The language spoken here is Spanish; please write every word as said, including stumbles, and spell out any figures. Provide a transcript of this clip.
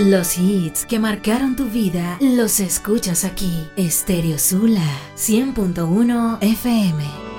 Los hits que marcaron tu vida los escuchas aquí. Stereo Sula cien punto uno F M.